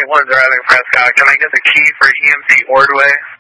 was driving Prescott. Can I get the key for EMC Ordway?